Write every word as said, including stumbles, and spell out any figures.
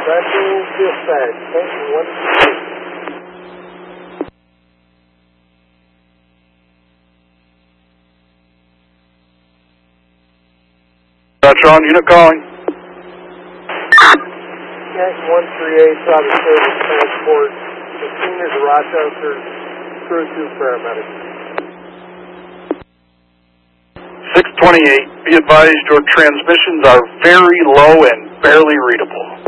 Tracking dispatch, tank one three eight. Roger, unit calling. Tank one three eight, Southern Service Transport, the seniors of Rochester, crew two paramedics. six twenty-eight, be advised your transmissions are very low and barely readable.